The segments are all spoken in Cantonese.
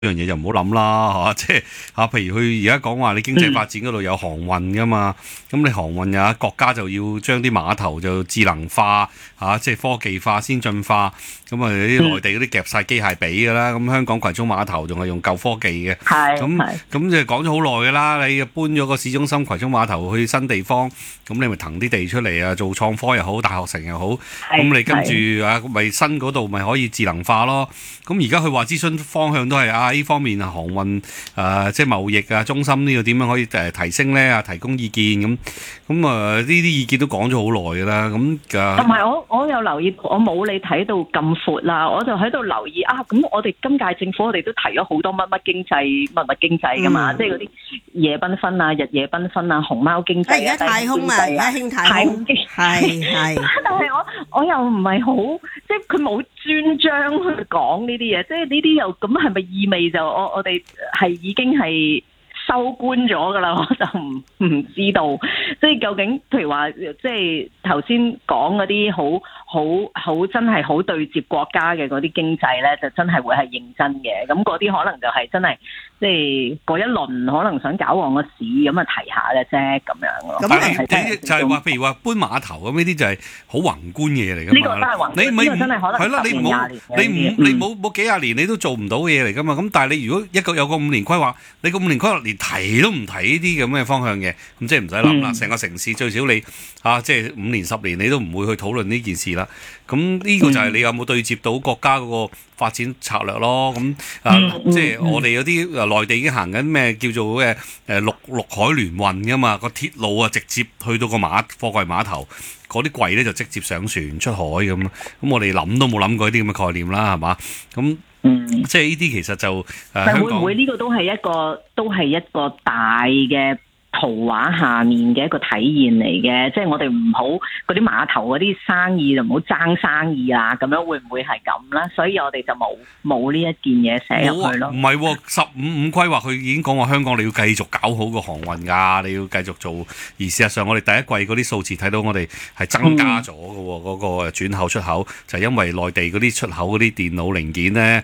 樣嘢就唔好諗啦嚇，即係嚇，譬如佢而家講話你經濟發展嗰度有航運噶嘛，咁你航運啊國家就要將啲碼頭就智能化嚇，即係科技化、先進化，咁啊啲內地嗰啲夾晒機械髀噶啦，咁香港葵涌碼頭仲係用舊科技嘅，咁就講咗好耐噶啦，你搬咗個市中心葵涌碼頭去新地方，咁你咪騰啲地出嚟啊，做創科又好，大學城又好，咁你跟住啊咪新嗰度咪可以智能化咯，咁而家佢話諮詢方向都係呢方面啊，航運即係貿易啊，中心呢個點樣可以提升咧啊，提供意見咁呢啲意見都講咗好耐㗎啦，咁同埋我有留意，我冇你睇到咁闊啦，我就喺度留意咁我哋今屆政府我哋都提咗好多乜乜經濟、乜乜經濟㗎嘛，即係嗰啲夜繽紛啊、日夜繽紛啊、熊貓經濟而家太空啊，而家興太空經係但係我又唔係好，即係佢冇專章去講呢啲嘢，即係呢啲又咁係咪意味就我哋係已經係收官咗㗎啦？我就唔知道，即係究竟譬如話，即係頭先講嗰啲好真係好對接國家嘅嗰啲經濟咧，就真係會係認真嘅。咁嗰啲可能就係真係即係嗰一輪可能想搞旺個市咁啊提下嘅啫咁樣咯。 咁就係話，譬如話搬碼頭咁呢啲就係好宏觀嘅嘢嚟㗎嘛。 呢個真係宏觀，呢個真係可能10年20年。 你冇幾廿年你都做唔到嘅嘢嚟㗎嘛。咁但係你如果有個5年規劃，你個5年規劃連提都唔提呢啲咁嘅方向嘅，咁即係唔使諗啦。成個城市最少你即係5年10年你都唔會去討論呢件事啦。咁呢個就係你有冇對接到國家嗰個發展策略咯？咁即係我哋有啲內地已經行緊咩叫做陸海聯運㗎嘛？個鐵路啊直接去到個貨櫃碼頭，嗰啲櫃咧就直接上船出海咁。咁我哋諗都冇諗過呢啲咁嘅概念啦，係嘛？咁即係呢啲其實就但會唔會呢個都係一個大嘅圖畫下面嘅一個體現嚟嘅，即係我哋唔好嗰啲碼頭嗰啲生意就唔好爭生意啦，咁樣會唔會係咁咧？所以我哋就冇呢一件嘢寫入去咯。 唔係喎，15規劃佢已經講話香港你要繼續搞好個航運㗎，你要繼續做。而事實上我哋第一季嗰啲數字睇到我哋係增加咗嘅喎，嗰個轉口出口就係因為內地嗰啲出口嗰啲電腦零件咧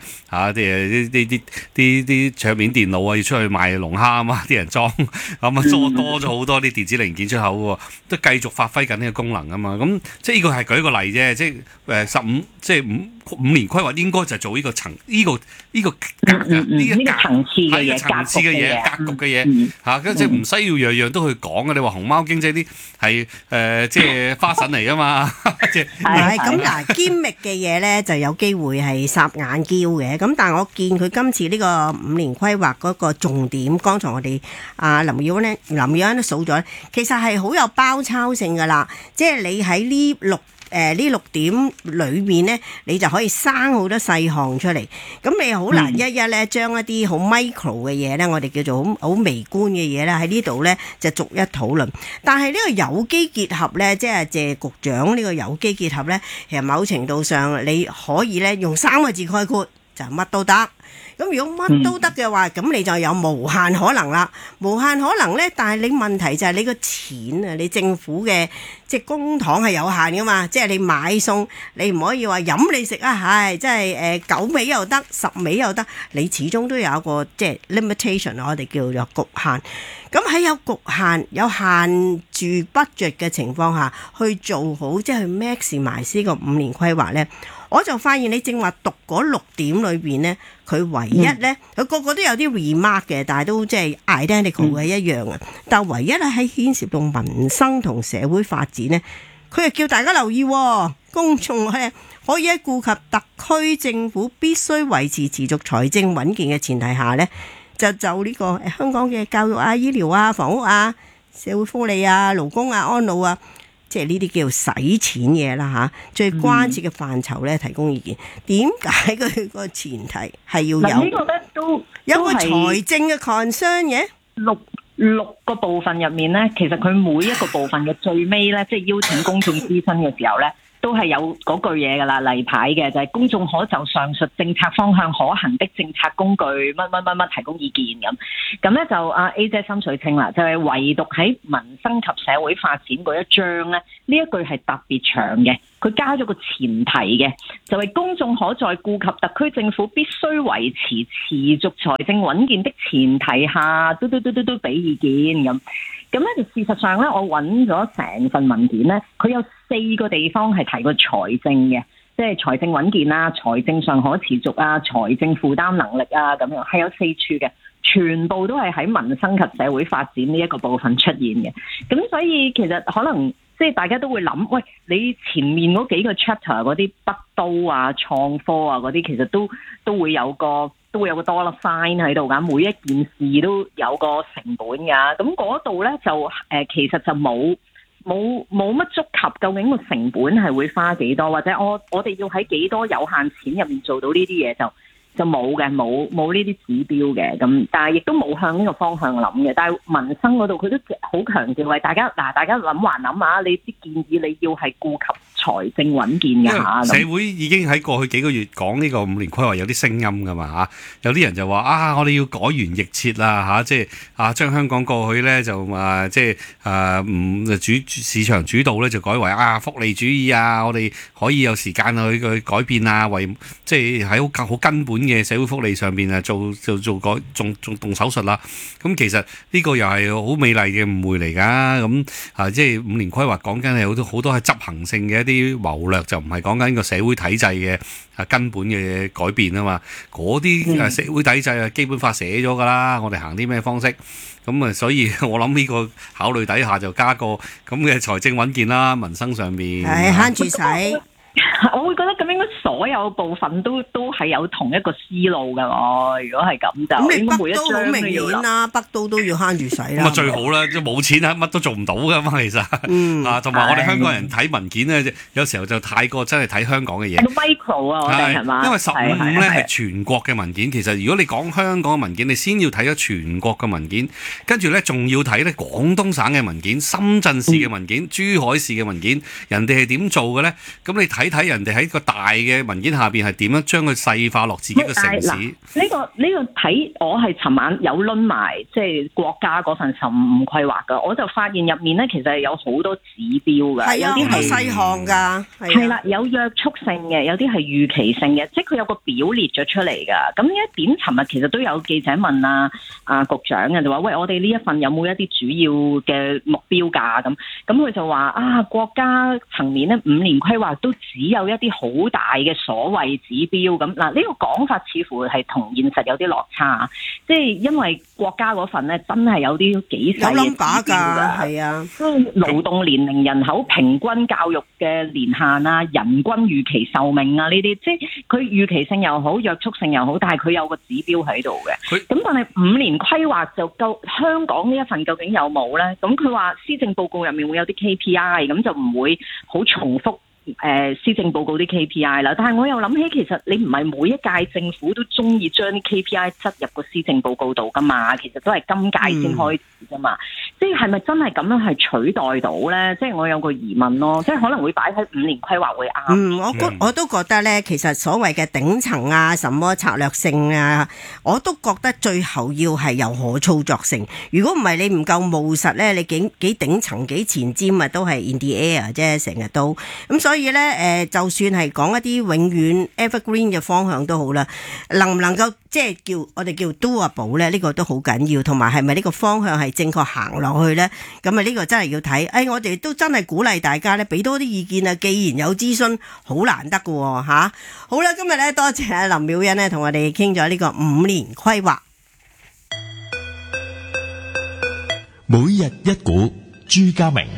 啲桌面電腦啊要出去賣龍蝦啊嘛，啲人裝咁多咗好多啲電子零件出口喎，都繼續發揮緊呢個功能啊嘛。咁即係呢個係舉個例啫，即係15即係5年規劃應該就係做呢個層呢個層次嘅嘢、格局嘅嘢嚇，即係唔需要樣樣都去講嘅。你話熊貓經濟啲係即係花神嚟啊嘛，即係咁嗱，堅密嘅嘢咧就有機會係霎眼嬌嘅。咁但係我見佢今次呢個5年規劃嗰個重點，剛才我哋林耀恩都數咗，其實係好有包抄性噶啦。即係你喺呢6點裏面咧，你就可以生好多細項出嚟。咁你好難一咧將一啲好 micro 嘅嘢咧，我哋叫做好微觀嘅嘢咧，喺呢度咧就逐一討論。但係呢個有機結合咧，即係謝局長呢個有機結合咧，其實某程度上你可以咧用3個字概括，就乜都得。咁如果乜都得嘅話，咁你就有無限可能啦。無限可能咧，但係你問題就係你個錢啊，你政府嘅即係公帑係有限噶嘛。即係你買餸，你唔可以話飲你食啊，即係9味又得，10味又得，你始終都有一個即係 limitation， 我哋叫做局限。咁喺有局限、有限住 budget 嘅情況下，去做好即係去 maximize呢個5年規劃咧。我就發現你正話讀嗰6點裏邊咧，佢唯一咧，佢個個都有啲 remark 嘅，但係都即係 identical 嘅一樣嘅。但係唯一咧喺牽涉到民生同社會發展咧，佢係叫大家留意，公眾咧可以喺顧及特區政府必須維持持續財政穩健嘅前提下咧，就呢個香港嘅教育啊、醫療啊、房屋啊、社會福利啊、勞工啊、安老啊。即係呢啲叫使錢嘢啦嚇，最關切嘅範疇咧提供意見。點解佢個前提係要有？ 呢個咧都有個財政嘅 concern 嘅。 六個部分入面咧，其實佢每一個部分嘅最尾咧，即係邀請公眾諮詢嘅時候咧， 都係有嗰句嘢噶啦，例牌嘅就係公眾可就上述政策方向可行的政策工具乜提供意見咁咧就A 姐心水清啦，就係唯獨喺民生及社會發展嗰一章咧，呢一句係特別長嘅，佢加咗個前提嘅，就係公眾可在顧及特區政府必須維持持續財政穩健的前提下，都俾意見咁。咁咧就事實上咧，我揾咗成份文件咧，佢有4個地方係提過財政嘅，即係財政穩健啊、財政上可持續啊、財政負擔能力啊咁樣，係有4處嘅，全部都係喺民生及社會發展呢一個部分出現嘅。咁所以其實可能即係大家都會諗，喂，你前面嗰幾個 chapter 嗰啲北都啊、創科啊嗰啲，其實都會有個dollar sign 喺度㗎，每一件事都有個成本㗎。咁嗰度咧就其實就冇乜觸及究竟個成本係會花幾多，或者我哋要喺幾多有限錢入面做到呢啲嘢就冇嘅，冇呢啲指標嘅。咁但係亦都冇向呢個方向諗嘅。但係民生嗰度佢都好強調係大家諗還諗下，你啲建議你要係顧及財政穩健嘅嚇。 社會已經喺過去幾個月講呢個5年規劃有啲聲音噶嘛嚇，有啲人就話我哋要改弦易轍啦嚇，即係將香港過去咧就即係唔市場主導咧就改為福利主義啊，我哋可以有時間去改變啊，為即係喺好根本嘅社會福利上邊做改仲動手術啦。咁其實呢個又係好美麗嘅誤會嚟㗎。咁即係5年規劃講緊係好多係執行性嘅一啲謀略，就唔係講緊個社會體制嘅根本嘅改變啊嘛。嗰啲社會體制啊，基本法寫咗㗎啦，我哋行啲咩方式咁所以我諗呢個考慮底下就加個咁嘅財政穩健啦，民生上面係慳住使。 我會覺得咁應該所有部分都係有同一個思路㗎喎。如果係咁就咁你應該每一北都好明章顯啦，北都要慳住使啦。 咁最好啦，即係冇錢乜都做唔到㗎嘛，其實。同埋我哋香港人睇文件咧，有時候就太過真係睇香港嘅嘢。 micro 啊，我哋係嘛？ 因為15咧係全國嘅文件，其實如果你講香港嘅文件，你先要睇咗全國嘅文件，跟住咧仲要睇咧廣東省嘅文件、深圳市嘅文件、珠海市嘅文件，人哋係點做嘅咧？咁你睇人哋喺個大嘅文件下邊係點樣將佢細化落自己嘅城市？ 呢個睇我係尋晚有論埋即係國家嗰份15規劃㗎，我就發現入面咧其實係有好多指標㗎，有啲係細項㗎， 係啦，有約束性嘅，有啲係預期性嘅，即係佢有個表列咗出嚟㗎。咁呢一點，尋日其實都有記者問局長嘅，就話喂，我哋呢一份有冇一啲主要嘅目標㗎？咁佢就話國家層面咧5年規劃都只有一啲好大嘅所謂指標咁。嗱，呢個講法似乎係同現實有啲落差，即係因為國家嗰份咧真係有啲幾細嘅指標㗎， 係啊， 勞動年齡、人口平均教育嘅年限啊、人均預期壽命啊呢啲，即係佢預期性又好、約束性又好，但係佢有個指標喺度嘅。咁但係5年規劃就夠香港呢一份究竟有冇咧？咁佢話施政報告入面會有啲 KPI，咁就唔會好重複。施政報告啲 KPI 啦，但係我又諗起，其實你唔係每一屆政府都中意將啲 KPI 擠入個施政報告度噶嘛，其實都係今屆先開始噶嘛，即係咪真係咁樣係取代到咧？即係我有個疑問咯，即係可能會擺喺5年規劃會啱。 我都覺得咧，其實所謂嘅頂層啊，什麼策略性啊，我都覺得最後要係有可操作性。如果唔係你唔夠務實咧，你幾頂層幾前瞻啊，都係 in the air 啫，成日都咁。所以咧，就算係講一啲永遠 evergreen 嘅方向都好啦，能唔能夠即係我哋叫 doable 咧？呢個都好緊要，同埋係咪呢個方向係正確行落去咧？咁呢個真係要睇。我哋都真係鼓勵大家咧，俾多啲意見啊！既然有諮詢，好難得㗎吓。好啦，今日咧多謝林妙茵咧，同我哋傾咗呢個5年規劃。 每日一股，朱家明。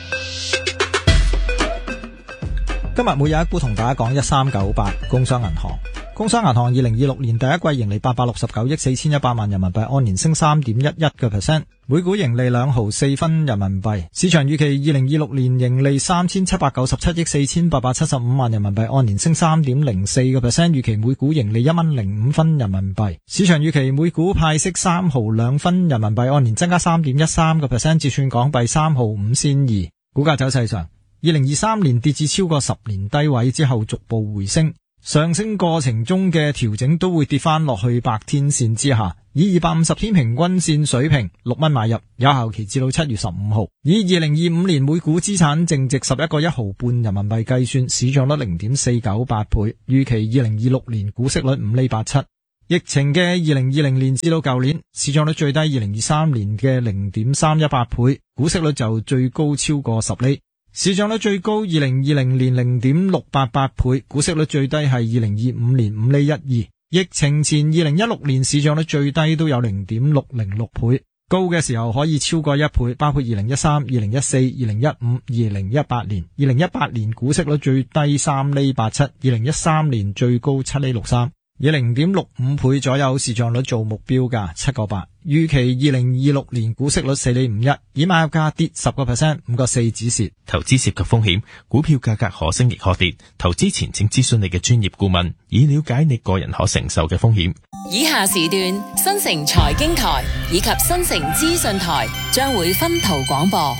今日每日一股同大家講1398工商銀行。工商銀行2026年第一季盈利869億4100萬人民幣，按年升 3.11%， 每股盈利2毫4分人民幣。市場預期2026年盈利3797億4875萬人民幣，按年升 3.04%， 預期每股盈利1蚊05分人民幣。市場預期每股派息3毫2分人民幣，按年增加 3.13%， 折算港幣3毫5仙2。股價走勢上， 2023年跌至超過10年低位之後逐步回升，上升過程中嘅調整都會跌翻落去百天線之下，以250天平均線水平6蚊買入，有效期至到7月15號。以2025年每股資產淨值11個1毫半人民幣計算，市賬率 0.498 倍，預期2026年股息率5厘87。疫情嘅2020年至到舊年，市賬率最低2023年嘅 0.318 倍，股息率就最高超過10厘。市賬率最高2020年 0.688 倍，股息率最低係2025年5厘12。疫情前2016年市賬率最低都有 0.606 倍，高嘅時候可以超過1倍，包括2013、2014、2015、2018年。2018年股息率最低3厘87， 2013年最高7厘63。以 0.65 倍左右市賬率做目標價7個8，預期2026年股息率4厘51，以買入價跌 10%， 5個4止蝕。 投資涉及風險，股票價格可升亦可跌，投資前請諮詢你嘅專業顧問，以了解你個人可承受嘅風險。 以下時段新城財經台以及新城資訊台將會分途廣播。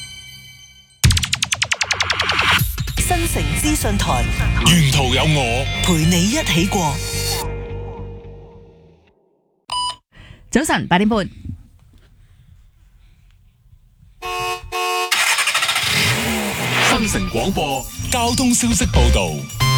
新城資訊台， 沿途有我陪你一起過。 早晨8點半， 新城廣播交通消息報道。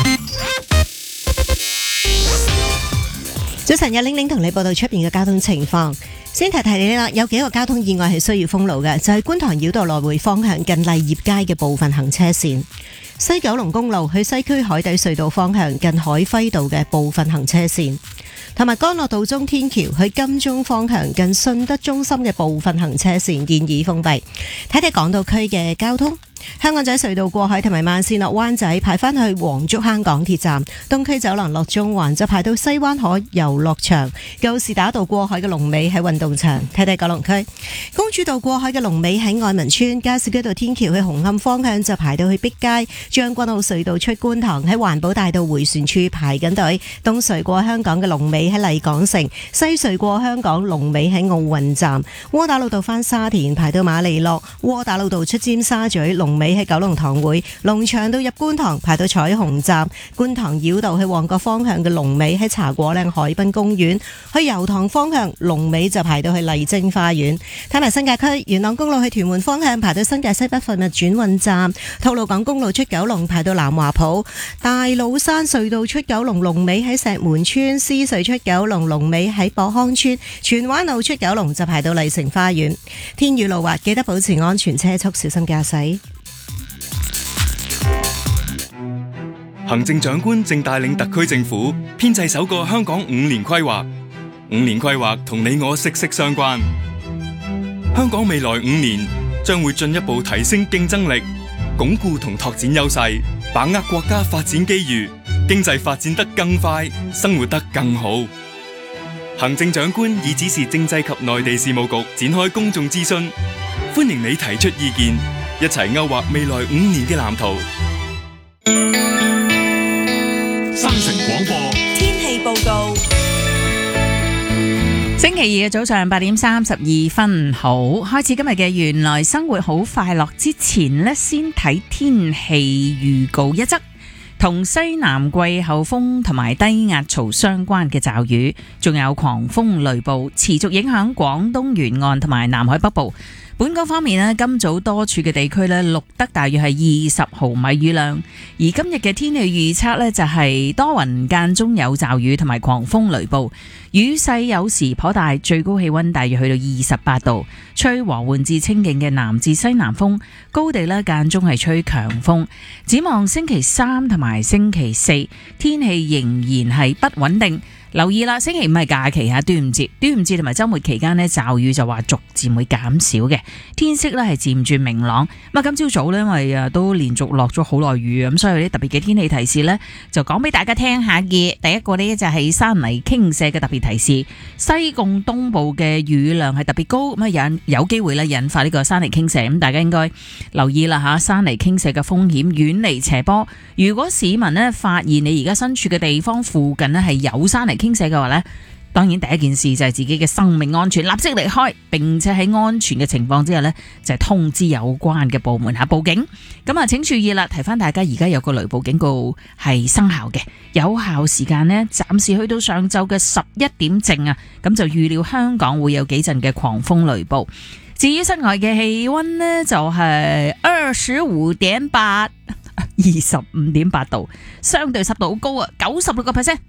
早晨，有玲玲同你報道出邊嘅交通情況。先提提你啦，有幾個交通意外係需要封路嘅，就係觀塘繞道來回方向近勵業街嘅部分行車線。西九龍公路去西區海底隧道方向近海輝道嘅部分行車線，同埋干諾道中天橋去金鐘方向近信德中心嘅部分行車線現已封閉。睇睇港島區嘅交通，香港仔隧道過海同埋慢線落灣仔排返去黃竹坑港鐵站，東區走廊落中環就排到西灣河遊樂場，告士打道過海嘅龍尾喺運動場。睇睇九龍區公主道過海嘅龍尾喺愛民村，加士居道天橋去紅磡方向就排到去碧街，將軍澳隧道出觀塘喺環保大道迴旋處排緊隊，東隧過香港嘅龍尾喺麗港城，西隧過香港龍尾喺奧運站，窩打老道返沙田排到馬利諾，窩打老道出尖沙咀龍尾喺九龍塘會，龍翔道入觀塘排到彩虹站，觀塘繞道去旺角方向嘅龍尾喺茶果嶺海濱公園，去油塘方向龍尾就排到去麗晶花園。睇埋新界區，元朗公路去屯門方向排到新界西北貨物轉運站，吐露港公路出九龍排到南華埔，大老山隧道出九龍龍尾喺石門村，獅隧出九龍龍尾喺博康村，荃灣路出九龍就排到麗城花園。天雨路滑，記得保持安全車速，小心駕駛。 行政長官正帶領特區政府編製首個香港5年規劃，5年規劃同你我息息相關。香港未來5年將會進一步提升競爭力，鞏固同拓展優勢，把握國家發展機遇，經濟發展得更快，生活得更好。行政長官已指示政制及內地事務局展開公眾諮詢，歡迎你提出意見，一齊勾畫未來5年嘅藍圖。 新城廣播天氣報告。 星期二嘅早上8點32分，好，開始今日嘅原來生活好快樂之前呢，先睇天氣預告一則，同西南季候風同埋低壓槽相關嘅驟雨，仲有狂風雷暴持續影響廣東沿岸同埋南海北部。本港方面呢，今早多處嘅地區呢錄得大約係20毫米雨量，而今日嘅天氣預測呢，就係多雲間中有驟雨同埋狂風雷暴，雨勢有時頗大，最高氣溫大約去到28度，吹和緩至清勁嘅南至西南風，高地呢間中係吹強風。展望星期3同埋星期4，天氣仍然係不穩定。留意啦，星期5係假期嚇，端午節同埋週末期間呢，驟雨就話逐漸會減少嘅，天色呢係漸轉明朗。咁今朝早呢，因為都連續落咗好耐雨，咁所以有啲特別嘅天氣提示呢，就講俾大家聽下嘅。第一個呢，就係山泥傾瀉嘅特別提示，西貢東部嘅雨量係特別高，咁有機會呢引發呢個山泥傾瀉，咁大家應該留意啦嚇，山泥傾瀉嘅風險，遠離斜坡。如果市民呢發現你而家身處嘅地方附近呢係有山泥傾瀉嘅話呢， 當然第一件事就係自己嘅生命安全，立即離開，並且喺安全嘅情況之下呢，就係通知有關嘅部門報警。咁請注意啦，提翻大家而家有個雷暴警告係生效嘅，有效時間呢，暫時去到上晝嘅11點正啊，咁就預料香港會有幾陣嘅狂風雷暴。至於室外嘅氣溫呢，就係25.8度，相對濕度好高啊，96%。